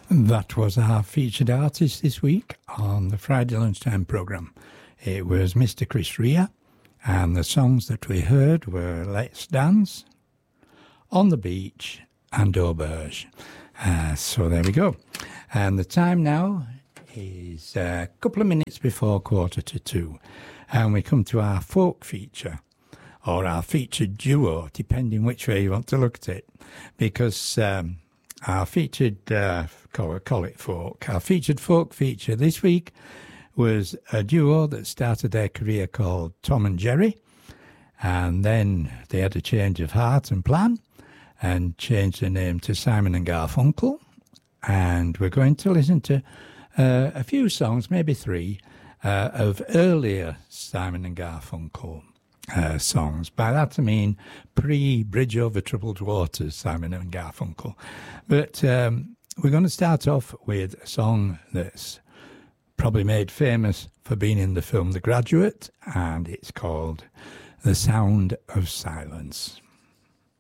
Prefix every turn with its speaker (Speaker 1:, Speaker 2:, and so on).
Speaker 1: That was our featured artist this week on the Friday Lunchtime programme. It was Mr. Chris Rea, and the songs that we heard were Let's Dance, On the Beach, and Auberge. So there we go. And the time now is a couple of minutes before 1:45, and we come to our folk feature, or our featured duo, depending which way you want to look at it, because our featured, call it folk, our featured folk feature this week was a duo that started their career called Tom and Jerry, and then they had a change of heart and plan and changed their name to Simon and Garfunkel. And we're going to listen to a few songs, maybe three, of earlier Simon and Garfunkel songs. By that I mean pre-Bridge Over Troubled Waters, Simon and Garfunkel. But we're going to start off with a song that's probably made famous for being in the film The Graduate, and it's called The Sound of Silence.